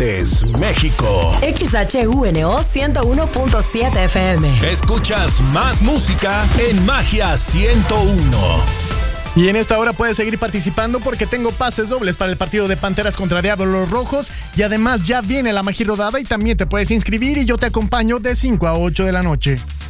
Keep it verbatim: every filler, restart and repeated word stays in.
Aguascalientes, México. X H U N O ciento uno punto siete F M. Escuchas más música en Magia ciento uno. Y en esta hora puedes seguir participando porque tengo pases dobles para el partido de Panteras contra Diablos Rojos y además ya viene la Magia Rodada y también te puedes inscribir y yo te acompaño de cinco a ocho de la noche.